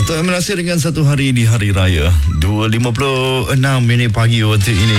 Atau menasih dengan satu hari di Hari Raya 2.56 minit pagi waktu ini.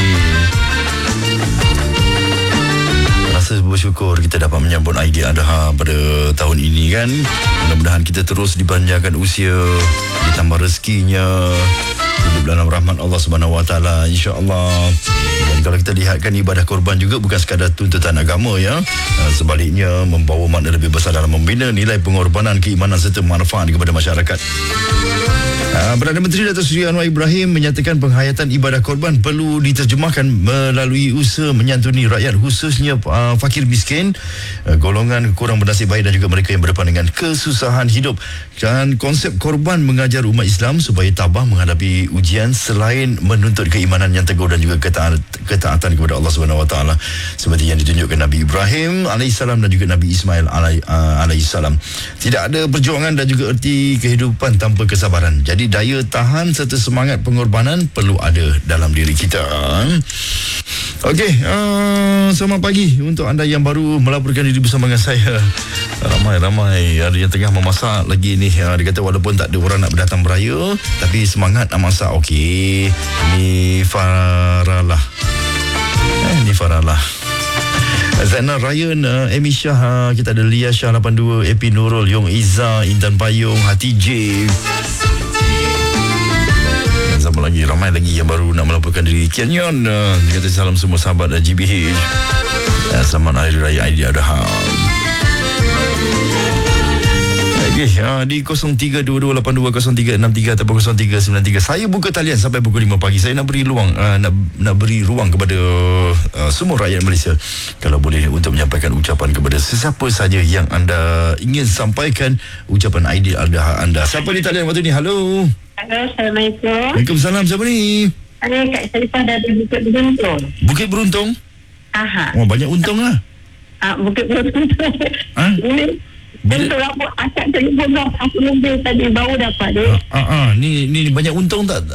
Rasa bersyukur kita dapat menyambut Aidiladha pada tahun ini kan. Mudah-mudahan kita terus dipanjangkan usia, ditambah rezekinya, hidup dalam rahmat Allah Subhanahu Wa Taala, insya-Allah. Dan kalau kita lihatkan ibadah korban juga bukan sekadar tuntutan agama ya. Sebaliknya membawa makna lebih besar dalam membina nilai pengorbanan, keimanan serta manfaat kepada masyarakat. Perdana Menteri Datuk Seri Anwar Ibrahim menyatakan penghayatan ibadah korban perlu diterjemahkan melalui usaha menyantuni rakyat, khususnya fakir miskin, golongan kurang bernasib baik dan juga mereka yang berdepan dengan kesusahan hidup. Dan konsep korban mengajar umat Islam supaya tabah menghadapi ujian selain menuntut keimanan yang teguh dan juga ketaatan kepada Allah Subhanahu Wa Taala, seperti yang ditunjukkan Nabi Ibrahim alaihissalam dan juga Nabi Ismail alaihissalam. Tidak ada perjuangan dan juga erti kehidupan tanpa kesabaran. Jadi daya tahan serta semangat pengorbanan perlu ada dalam diri kita. Okey, selamat pagi untuk anda yang baru melaporkan diri bersama dengan saya. Ramai-ramai ada yang tengah memasak lagi ni. Dia kata walaupun tak ada orang nak berdatang beraya, tapi semangat nak masak. Okey, ni Faralah. Ni Faralah. Zainal Ryan, Amy Shah, kita ada Lia Shah 82, AP Nurul, Yong Iza, Intan Payung, Hati J. Sama lagi, ramai lagi yang baru nak melaporkan diri. Kenyon, dia kata salam semua sahabat GBH. Selamat Hari Raya Aidiladha. Okay, di 0322820363 ataupun 0393. Saya buka talian sampai pukul 5 pagi. Saya nak beri ruang nak beri ruang kepada semua rakyat Malaysia, kalau boleh, untuk menyampaikan ucapan kepada sesiapa saja yang anda ingin sampaikan ucapan Aidiladha anda. Siapa di talian waktu ni? Halo. Halo, Assalamualaikum. Waalaikumsalam. Siapa ni? Saya Kak Sharifah dari Bukit Beruntung. Bukit Beruntung? Aha. Oh, banyak untung lah. Bukit Beruntung. Ini bentuk rambut acak telefon dah. Aku lebih tadi baru dapat dia. Ni banyak untung tak?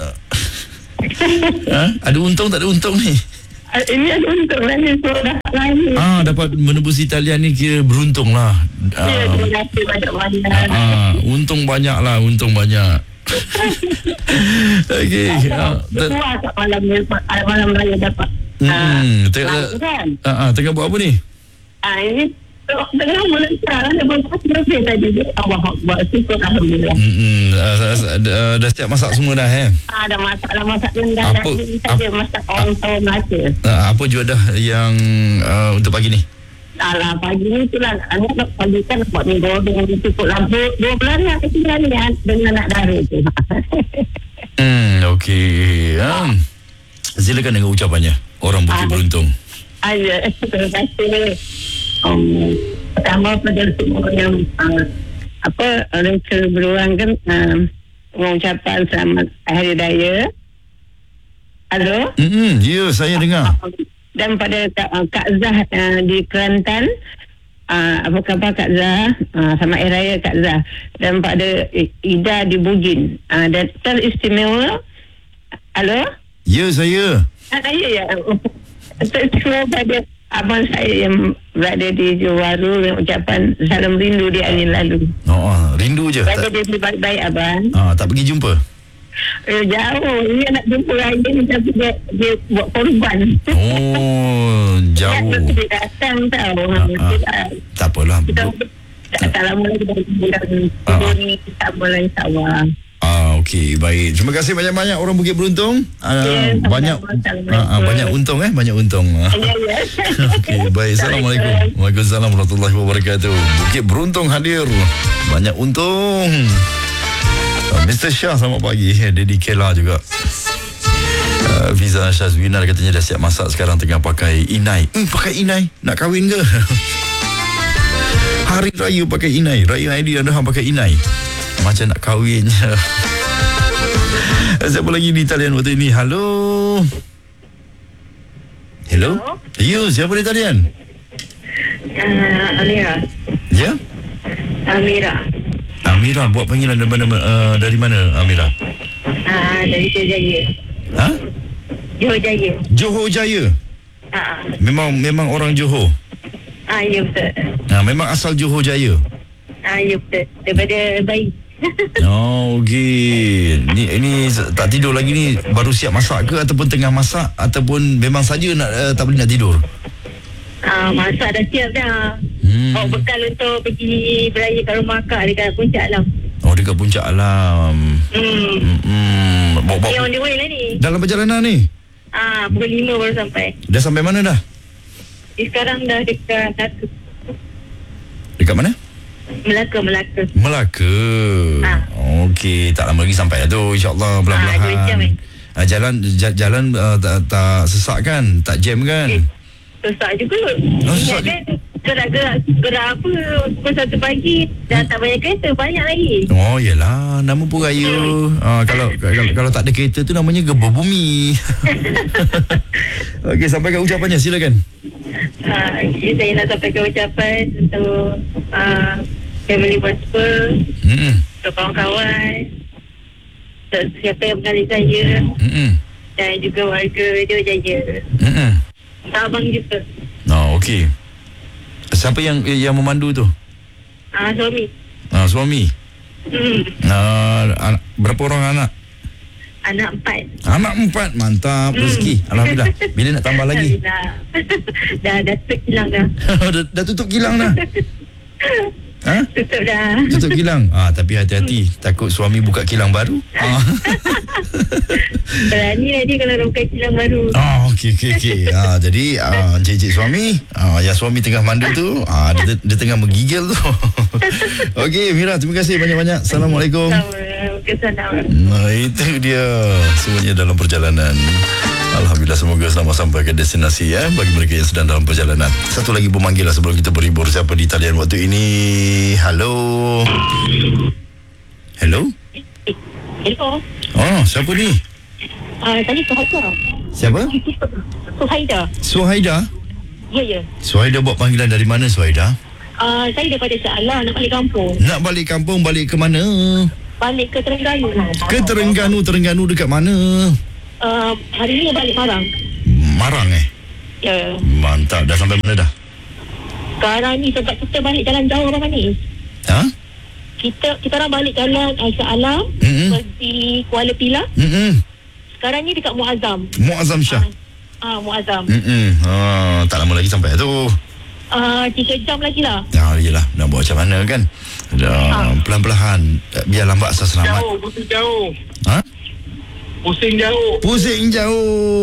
Ada untung tak ada untung ni? Ini ada untung lah ni. So dapat lain ni. Dapat menebusi talian ni kira beruntung lah. Ya, terima kasih banyak-banyak. Untung banyak lah, untung banyak. Okey. Keluar kat malam raya dapat. Tengah buat apa ni? Ini tengah melancar. Ada berapa lebih tadi. Allah Akbar. Syukur Alhamdulillah. Dah siap masak semua dah Dah masak lah. Masak yang dah saja. Masak orang tahu Malaysia. Apa juadah yang untuk pagi ni? Alah, pagi ni itulah. Anak nak pagi kan buat ni godong cukup lampu. 2 bulan lah kesian ni dengan anak dara tu. Okey. Silakan dengan ucapannya. Orang Bukit Beruntung. Terima kasih. Pertama pada semua yang orang berulang kan mengucapkan selamat Hari Raya. Halo? Ya, saya dengar. Dan pada Kak Zah di Kelantan, apa khabar Kak Zah? Selamat Hari Raya Kak Zah. Dan pada Ida di Bugin, dan teristimewa. Halo? Ya, saya. Saya ya. Teristimewa pada abang saya yang berada di Johor Bahru, yang ucapan salam rindu di hari lalu. Rindu je. Pada dia baik-baik abang. Tak pergi jumpa. Jauh. Dia nak jumpa raya ni, tapi dia buat korban. Jauh. Dia datang tau. Tak apalah. Kita tak lama lagi dari bulan ni. Tak boleh insyaAllah. Okey, baik. Terima kasih banyak-banyak orang Bukit Beruntung. Banyak untung banyak untung. Okey, baik. Assalamualaikum. Waalaikumsalam warahmatullahi wabarakatuh. Bukit Beruntung hadir. Banyak untung. Mr. Shah, selamat pagi. Dedi Kela juga. Fiza Syazwina katanya dah siap masak, sekarang tengah pakai inai. Pakai inai? Nak kahwin ke? Hari Raya pakai inai. Raya Aidiladha pakai inai. Macam nak kahwin. Siapa lagi di talian waktu ini? Halo. Hello? Ya, siapa di talian? Amira. Ya? Amira, buat panggilan dari mana Amira? Dari Johor Jaya. Johor Jaya. Johor Jaya? Memang orang Johor? Ya betul. Memang asal Johor Jaya? Ya betul. Daripada bayi. Oh, okey. Ini tak tidur lagi ni, baru siap masak ke ataupun tengah masak ataupun memang saja nak tak boleh nak tidur? Masak dah siap dah. Bawa bekal untuk pergi beraya kat rumah akak dekat Puncak Alam. Oh, dekat Puncak Alam. Bawa On the way lah ni. dalam perjalanan ni. Pukul 5 baru sampai. Dah sampai mana dah? Sekarang dah dekat Melaka. Dekat mana? Melaka. Melaka. Okey, tak lama lagi sampai dah tu, insya-Allah, 2 jam jalan tak sesak kan? Tak jam kan? Susah juga. Susah Ingat kan gerak apa pukul 1 pagi dah tak banyak kereta, banyak lagi. Oh, yelah, nama pun raya. Kalau tak ada kereta tu namanya gebur bumi. Okey, sampaikan ucapannya, silakan. Saya nak sampaikan ucapan untuk family Prosper, untuk kawan-kawan, untuk siapa yang mengenali saya, dan juga warga Radio Jaya. Abang juga. Okey. Siapa yang memandu tu? Suami. Suami. Berapa orang anak? Anak 4. Anak 4, mantap, rezeki. Alhamdulillah. Bila nak tambah lagi? Dah tutup kilang dah. dah tutup kilang dah. Tutup dah. Tutup kilang. Tapi hati-hati, takut suami buka kilang baru. Berani lah dia kalau nak buka kilang baru. Okey. Jadi encik suami, yang suami tengah mandu tu, dia tengah menggigil tu. Okey, Mira, terima kasih banyak-banyak. Assalamualaikum. Itu dia semuanya dalam perjalanan. Alhamdulillah, semoga selamat sampai ke destinasi bagi mereka yang sedang dalam perjalanan. Satu lagi pemanggil lah sebelum kita berhibur. Siapa di talian waktu ini? Halo. Hello. Siapa ni? Tadi Suhaida. Siapa? Suhaida? Ya. Suhaida buat panggilan dari mana, Suhaida? Saya daripada Salah nak balik kampung. Nak balik kampung, balik ke mana? Balik ke Terengganu. Ke Terengganu dekat mana? Hari ni balik Marang. Marang Ya. Mantap, dah sampai mana dah? Sekarang ni sebab kita balik jalan jauh Abang Manis. Kita orang balik jalan Aisyah Alam, pergi Kuala Pilah. Sekarang ni dekat Muazzam. Muazzam Shah. Muazzam. Tak lama lagi sampai tu. 3 jam lagi lah. Yelah, nak buat macam mana kan? Pelan-pelan, biar lambat asal selamat. Pusing jauh. Pusing jauh.